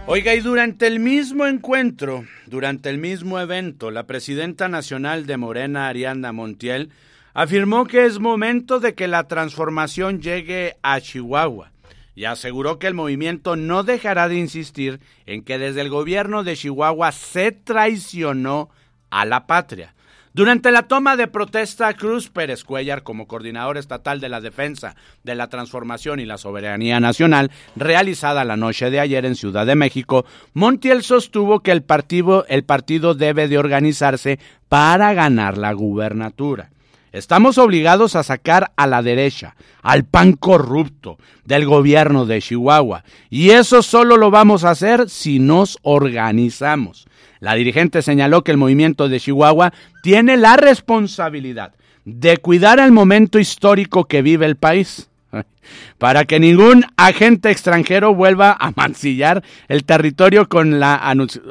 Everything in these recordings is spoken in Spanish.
Oiga, y durante el mismo encuentro, durante el mismo evento, la presidenta nacional de Morena, Ariadna Montiel, afirmó que es momento de que la transformación llegue a Chihuahua y aseguró que el movimiento no dejará de insistir en que desde el gobierno de Chihuahua se traicionó a la patria. Durante la toma de protesta, Cruz Pérez Cuéllar, como coordinador estatal de la defensa de la transformación y la soberanía nacional, realizada la noche de ayer en Ciudad de México, Montiel sostuvo que el partido debe de organizarse para ganar la gubernatura. Estamos obligados a sacar a la derecha, al PAN corrupto del gobierno de Chihuahua, y eso solo lo vamos a hacer si nos organizamos. La dirigente señaló que el movimiento de Chihuahua tiene la responsabilidad de cuidar el momento histórico que vive el país, para que ningún agente extranjero vuelva a mancillar el territorio con la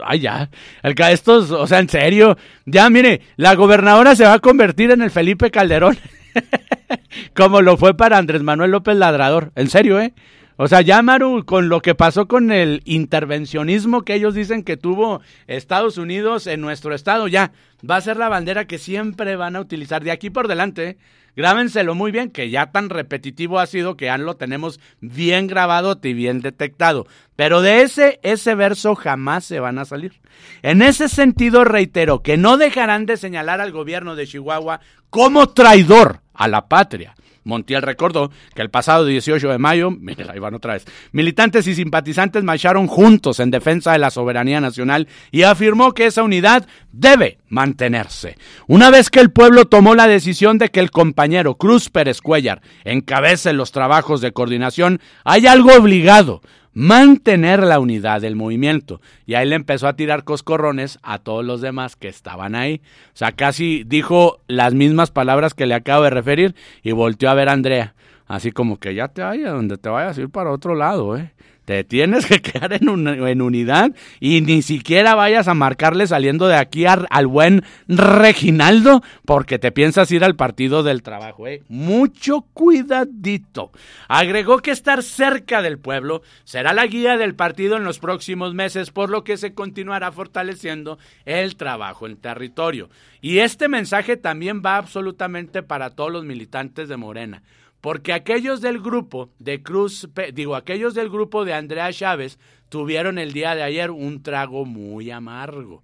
estos, o sea, en serio, ya mire, la gobernadora se va a convertir en el Felipe Calderón, como lo fue para Andrés Manuel López Labrador, en serio, O sea, ya Maru, con lo que pasó con el intervencionismo que ellos dicen que tuvo Estados Unidos en nuestro estado, ya va a ser la bandera que siempre van a utilizar de aquí por delante. Grábenselo muy bien, que ya tan repetitivo ha sido que ya lo tenemos bien grabado y bien detectado. Pero de ese verso jamás se van a salir. En ese sentido, reitero que no dejarán de señalar al gobierno de Chihuahua como traidor a la patria. Montiel recordó que el pasado 18 de mayo, mira, ahí van otra vez, militantes y simpatizantes marcharon juntos en defensa de la soberanía nacional y afirmó que esa unidad debe mantenerse. Una vez que el pueblo tomó la decisión de que el compañero Cruz Pérez Cuéllar encabece los trabajos de coordinación, hay algo obligado: mantener la unidad del movimiento. Y ahí le empezó a tirar coscorrones a todos los demás que estaban ahí. O sea, casi dijo las mismas palabras que le acabo de referir y volteó a ver a Andrea. Así como que ya te vayas, donde te vayas a ir para otro lado, Te tienes que quedar en unidad y ni siquiera vayas a marcarle saliendo de aquí al buen Reginaldo, porque te piensas ir al Partido del Trabajo, Mucho cuidadito. Agregó que estar cerca del pueblo será la guía del partido en los próximos meses, por lo que se continuará fortaleciendo el trabajo en territorio. Y este mensaje también va absolutamente para todos los militantes de Morena. Porque aquellos del grupo de Andrea Chávez tuvieron el día de ayer un trago muy amargo.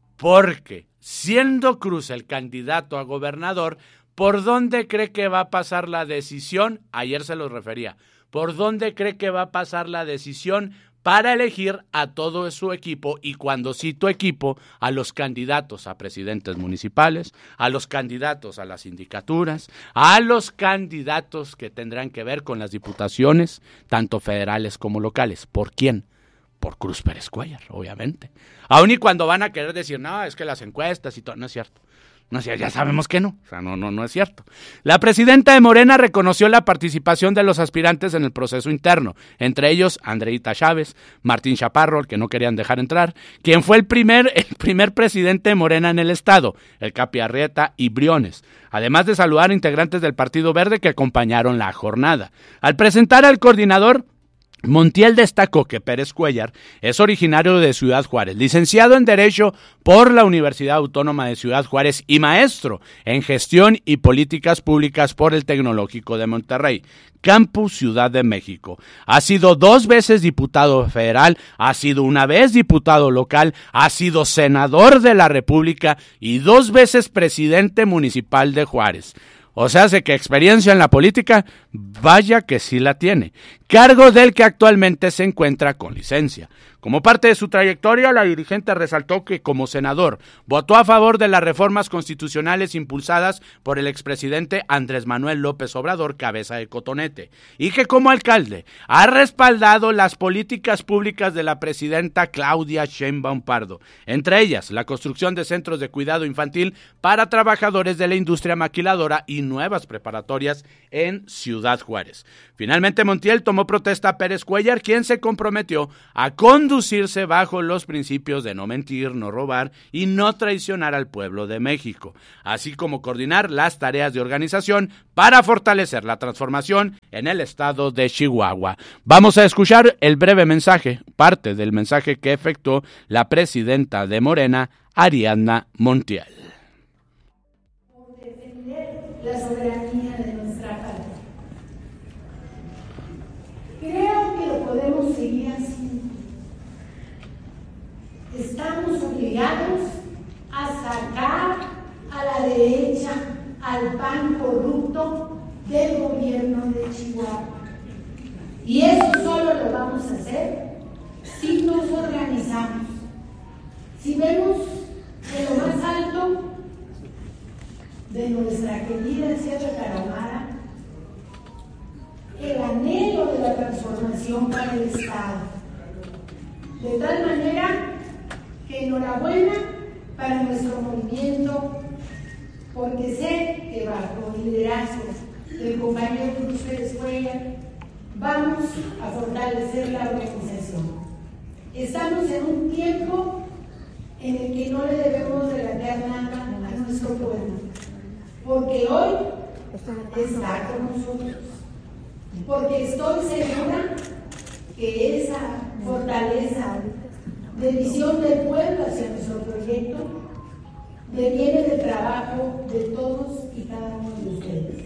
Porque siendo Cruz el candidato a gobernador, ¿por dónde cree que va a pasar la decisión? Ayer se los refería. ¿Por dónde cree que va a pasar la decisión para elegir a todo su equipo? Y cuando cito equipo, a los candidatos a presidentes municipales, a los candidatos a las sindicaturas, a los candidatos que tendrán que ver con las diputaciones, tanto federales como locales. ¿Por quién? Por Cruz Pérez Cuéllar, obviamente. Aun y cuando van a querer decir, no, es que las encuestas y todo, no es cierto. No, ya sabemos que no, o sea, no es cierto. La presidenta de Morena reconoció la participación de los aspirantes en el proceso interno, entre ellos Andreita Chávez, Martín Chaparro, el que no querían dejar entrar, quien fue el primer presidente de Morena en el estado, el Capi Arrieta y Briones, además de saludar a integrantes del Partido Verde que acompañaron la jornada. Al presentar al coordinador, Montiel destacó que Pérez Cuéllar es originario de Ciudad Juárez, licenciado en Derecho por la Universidad Autónoma de Ciudad Juárez y maestro en Gestión y Políticas Públicas por el Tecnológico de Monterrey, Campus Ciudad de México. Ha sido 2 veces diputado federal, ha sido 1 vez diputado local, ha sido senador de la República y 2 veces presidente municipal de Juárez. O sea, hace que experiencia en la política, vaya que sí la tiene, cargo del que actualmente se encuentra con licencia. Como parte de su trayectoria, la dirigente resaltó que como senador votó a favor de las reformas constitucionales impulsadas por el expresidente Andrés Manuel López Obrador, cabeza de cotonete, y que como alcalde ha respaldado las políticas públicas de la presidenta Claudia Sheinbaum Pardo, entre ellas la construcción de centros de cuidado infantil para trabajadores de la industria maquiladora y nuevas preparatorias en Ciudad Juárez. Finalmente, Montiel tomó protesta a Pérez Cuéllar, quien se comprometió a conducir conducirse bajo los principios de no mentir, no robar y no traicionar al pueblo de México, así como coordinar las tareas de organización para fortalecer la transformación en el estado de Chihuahua. Vamos a escuchar el breve mensaje, parte del mensaje que efectuó la presidenta de Morena, Ariadna Montiel. Por defender la soberanía de nuestra patria. Creo que lo podemos seguir haciendo. Estamos obligados a sacar a la derecha, al PAN corrupto del gobierno de Chihuahua. Y eso solo lo vamos a hacer si nos organizamos. Si vemos en lo más alto de nuestra querida Sierra Tarahumara el anhelo de la transformación para el Estado. De tal manera que enhorabuena para nuestro movimiento, porque sé que bajo el liderazgo del compañero Cruz Pérez Cuellar vamos a fortalecer la organización. Estamos en un tiempo en el que no le debemos regatear nada a nuestro pueblo, porque hoy está con nosotros, porque estoy segura que esa fortaleza de visión del pueblo hacia nuestro proyecto deviene del trabajo de todos y cada uno de ustedes.